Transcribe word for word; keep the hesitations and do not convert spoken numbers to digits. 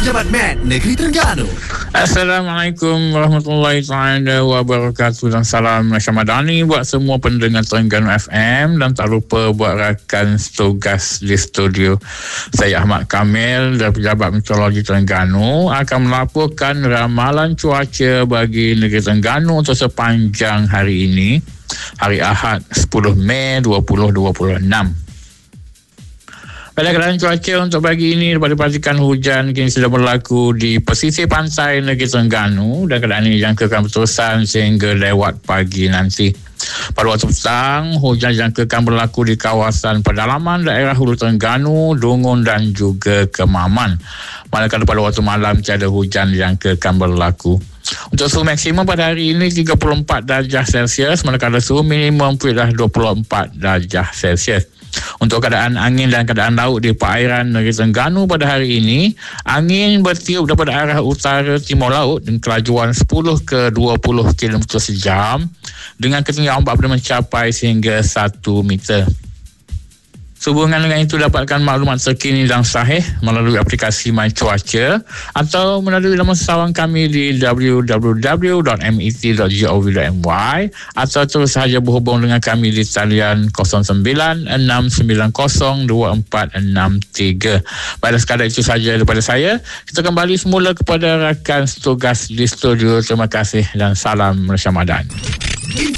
Pejabat Mat Negeri Terengganu. Assalamualaikum warahmatullahi taala wabarakatuh dan salam Ramadan buat semua pendengar Terengganu F M, dan tak lupa buat rakan tugas di studio. Saya Ahmad Kamil dari Pejabat Meteorologi Terengganu akan melaporkan ramalan cuaca bagi negeri Terengganu untuk sepanjang hari ini, hari Ahad sepuluh Mei dua ribu dua puluh enam. Pada keadaan cuaca untuk pagi ini dapat dipastikan hujan kini sudah berlaku di pesisir pantai negeri Terengganu, dan keadaan ini dijangkakan berterusan sehingga lewat pagi nanti. Pada waktu petang, hujan dijangkakan berlaku di kawasan pedalaman daerah Hulu Terengganu, Dungun dan juga Kemaman. Manakala pada waktu malam tiada hujan dijangkakan berlaku. Untuk suhu maksimum pada hari ini tiga puluh empat darjah Celsius, manakala suhu minimum ialah dua puluh empat darjah Celsius. Untuk keadaan angin dan keadaan laut di perairan negeri Terengganu pada hari ini, angin bertiup daripada arah utara timur laut dengan kelajuan sepuluh ke dua puluh kilometer sejam dengan ketinggian ombak boleh mencapai sehingga satu meter. Sehubungan dengan itu, dapatkan maklumat terkini dan sahih melalui aplikasi My Cuaca atau melalui laman sawang kami di w w w dot met dot gov dot my atau terus sahaja berhubung dengan kami di talian kosong sembilan enam sembilan kosong dua empat enam tiga. Pada sekadar itu sahaja daripada saya. Kita kembali semula kepada rakan tugas di studio. Terima kasih dan salam Ramadan.